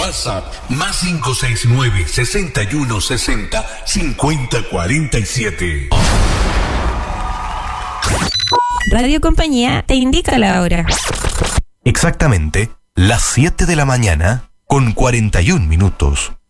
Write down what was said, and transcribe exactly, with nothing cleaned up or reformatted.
WhatsApp más cinco seis nueve, sesenta y uno sesenta, cincuenta cuarenta y siete. Radio Compañía te indica la hora. Exactamente las siete de la mañana con cuarenta y un minutos.